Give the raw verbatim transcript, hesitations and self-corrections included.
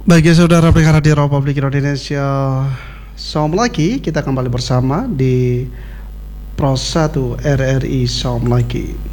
Bagi saudara pendengar Radio Republik Indonesia, Salam lagi, kita kembali bersama di Pro satu R R I Salam lagi.